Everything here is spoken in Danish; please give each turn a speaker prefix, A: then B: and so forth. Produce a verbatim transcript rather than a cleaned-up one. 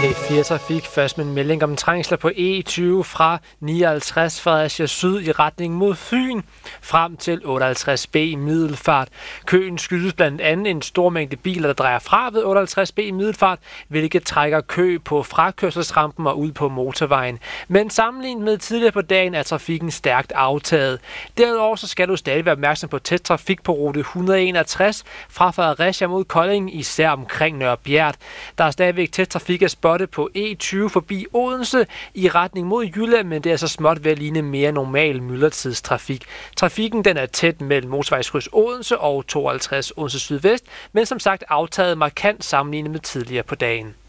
A: A fire Trafik først med en melding om trængsler på E tyve fra nioghalvtreds Fredericia Syd i retning mod Fyn frem til otteoghalvtreds B i Middelfart. Køen skyldes blandt andet en stor mængde biler, der drejer fra ved otteoghalvtreds B i Middelfart, hvilket trækker kø på frakørselsrampen og ud på motorvejen. Men sammenlignet med tidligere på dagen er trafikken stærkt aftaget. Derudover så skal du stadig være opmærksom på tæt trafik på rute et hundrede og enogtres fra Fredericia mod Kolding, især omkring Nørre Bjert. Der er stadigvæk tæt trafik at spotte på E tyve forbi Odense i retning mod Jylland, men det er så småt ved at ligne mere normal myldretidstrafik. Trafikken den er tæt mellem motorvejskryds Odense og tooghalvtreds Odense Sydvest, men som sagt aftaget markant sammenlignet med tidligere på dagen.